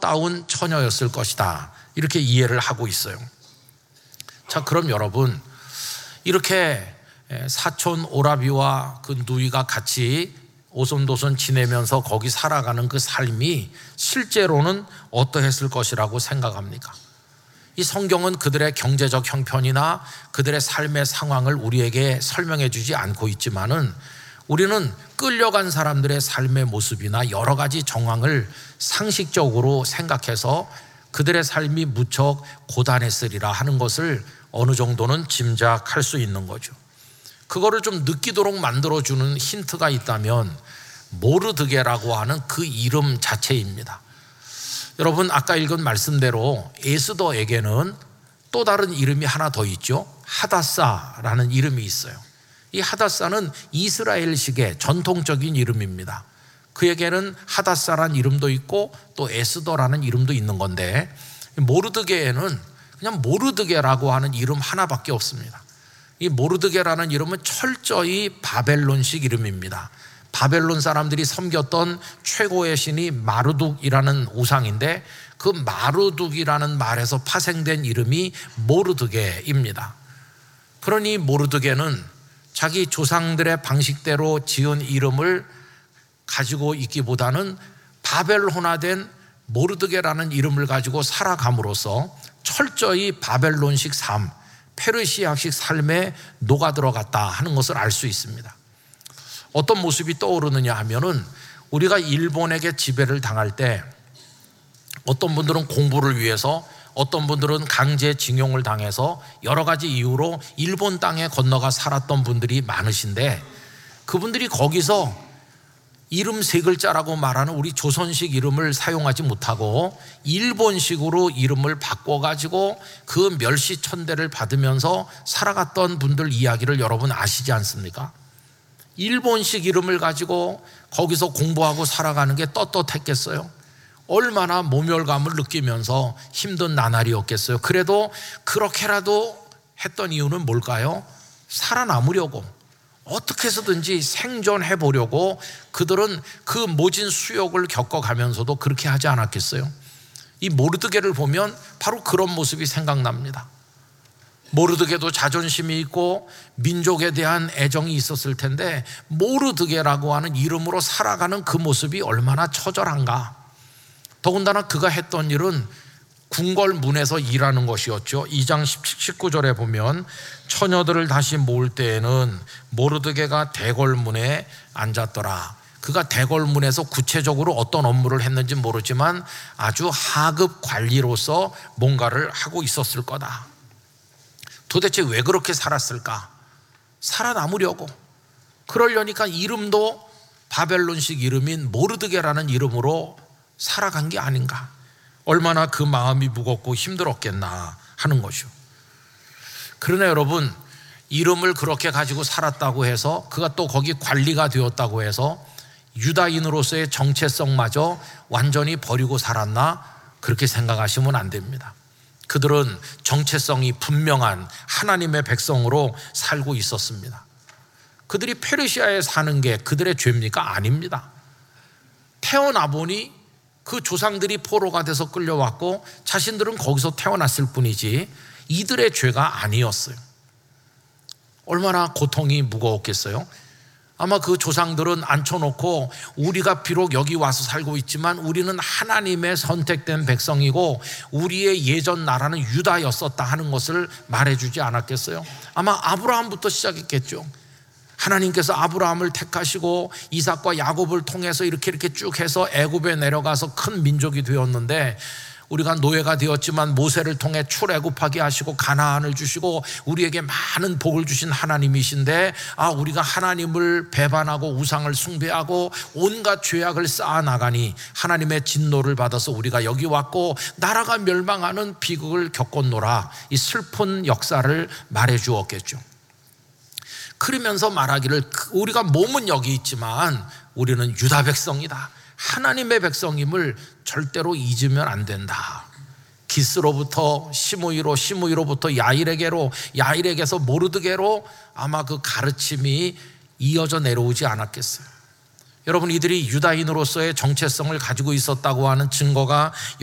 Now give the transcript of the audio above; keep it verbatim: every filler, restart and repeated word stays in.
아름다운 처녀였을 것이다, 이렇게 이해를 하고 있어요. 자, 그럼 여러분, 이렇게 사촌 오라비와 그 누이가 같이 오손도손 지내면서 거기 살아가는 그 삶이 실제로는 어떠했을 것이라고 생각합니까? 이 성경은 그들의 경제적 형편이나 그들의 삶의 상황을 우리에게 설명해 주지 않고 있지만은 우리는 끌려간 사람들의 삶의 모습이나 여러 가지 정황을 상식적으로 생각해서 그들의 삶이 무척 고단했으리라 하는 것을 어느 정도는 짐작할 수 있는 거죠. 그거를 좀 느끼도록 만들어주는 힌트가 있다면 모르드게라고 하는 그 이름 자체입니다. 여러분, 아까 읽은 말씀대로 에스더에게는 또 다른 이름이 하나 더 있죠. 하다사라는 이름이 있어요. 이 하다사는 이스라엘식의 전통적인 이름입니다. 그에게는 하다사라는 이름도 있고 또 에스더라는 이름도 있는 건데, 모르드게에는 그냥 모르드게라고 하는 이름 하나밖에 없습니다. 이 모르드게라는 이름은 철저히 바벨론식 이름입니다. 바벨론 사람들이 섬겼던 최고의 신이 마르둑이라는 우상인데, 그 마르둑이라는 말에서 파생된 이름이 모르드게입니다. 그러니 모르드게는 자기 조상들의 방식대로 지은 이름을 가지고 있기보다는 바벨론화된 모르드게라는 이름을 가지고 살아감으로써 철저히 바벨론식 삶, 페르시아식 삶에 녹아들어갔다 하는 것을 알 수 있습니다. 어떤 모습이 떠오르느냐 하면은, 우리가 일본에게 지배를 당할 때 어떤 분들은 공부를 위해서, 어떤 분들은 강제징용을 당해서 여러 가지 이유로 일본 땅에 건너가 살았던 분들이 많으신데, 그분들이 거기서 이름 세 글자라고 말하는 우리 조선식 이름을 사용하지 못하고 일본식으로 이름을 바꿔가지고 그 멸시천대를 받으면서 살아갔던 분들 이야기를 여러분 아시지 않습니까? 일본식 이름을 가지고 거기서 공부하고 살아가는 게 떳떳했겠어요? 얼마나 모멸감을 느끼면서 힘든 나날이었겠어요? 그래도 그렇게라도 했던 이유는 뭘까요? 살아남으려고, 어떻게 해서든지 생존해 보려고 그들은 그 모진 수욕을 겪어가면서도 그렇게 하지 않았겠어요? 이 모르드게를 보면 바로 그런 모습이 생각납니다. 모르드게도 자존심이 있고 민족에 대한 애정이 있었을 텐데, 모르드게라고 하는 이름으로 살아가는 그 모습이 얼마나 처절한가. 더군다나 그가 했던 일은 궁궐문에서 일하는 것이었죠. 이 장 십구 절에 보면, 처녀들을 다시 모을 때에는 모르드게가 대궐문에 앉았더라. 그가 대궐문에서 구체적으로 어떤 업무를 했는지 모르지만 아주 하급 관리로서 뭔가를 하고 있었을 거다. 도대체 왜 그렇게 살았을까? 살아남으려고. 그러려니까 이름도 바벨론식 이름인 모르드게라는 이름으로 살아간 게 아닌가. 얼마나 그 마음이 무겁고 힘들었겠나 하는 것이요. 그러나 여러분, 이름을 그렇게 가지고 살았다고 해서, 그가 또 거기 관리가 되었다고 해서 유다인으로서의 정체성마저 완전히 버리고 살았나? 그렇게 생각하시면 안 됩니다. 그들은 정체성이 분명한 하나님의 백성으로 살고 있었습니다. 그들이 페르시아에 사는 게 그들의 죄입니까? 아닙니다. 태어나 보니 그 조상들이 포로가 돼서 끌려왔고 자신들은 거기서 태어났을 뿐이지 이들의 죄가 아니었어요. 얼마나 고통이 무거웠겠어요? 아마 그 조상들은 앉혀놓고, 우리가 비록 여기 와서 살고 있지만 우리는 하나님의 선택된 백성이고 우리의 예전 나라는 유다였었다 하는 것을 말해주지 않았겠어요? 아마 아브라함부터 시작했겠죠. 하나님께서 아브라함을 택하시고 이삭과 야곱을 통해서 이렇게 이렇게 쭉 해서 애굽에 내려가서 큰 민족이 되었는데, 우리가 노예가 되었지만 모세를 통해 출애굽하게 하시고 가나안을 주시고 우리에게 많은 복을 주신 하나님이신데, 아 우리가 하나님을 배반하고 우상을 숭배하고 온갖 죄악을 쌓아나가니 하나님의 진노를 받아서 우리가 여기 왔고 나라가 멸망하는 비극을 겪었노라. 이 슬픈 역사를 말해 주었겠죠. 그러면서 말하기를, 우리가 몸은 여기 있지만 우리는 유다 백성이다, 하나님의 백성임을 절대로 잊으면 안 된다. 기스로부터 시므이로, 시므이로부터 야일에게로, 야일에게서 모르드게로 아마 그 가르침이 이어져 내려오지 않았겠어요? 여러분, 이들이 유다인으로서의 정체성을 가지고 있었다고 하는 증거가